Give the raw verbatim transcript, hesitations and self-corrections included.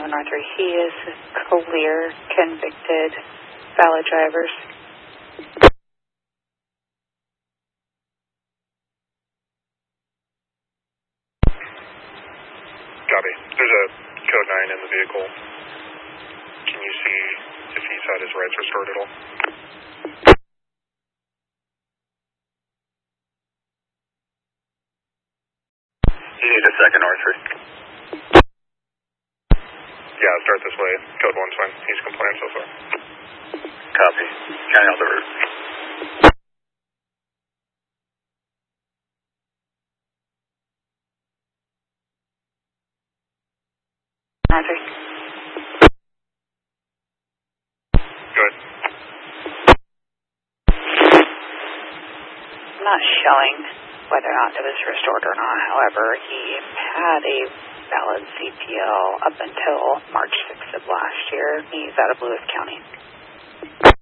seven R three. He is clear, convicted, valid drivers. Copy. There's a code nine in the vehicle. Can you see if he's had his rights restored at all? You need a second R three. Yeah, start this way. Code one's fine. He's compliant so far. Copy. Counting out the route. R three. Good. I'm not showing whether or not it was restored or not. However, he had a valid C P L up until March sixth of last year. He's out of Lewis County.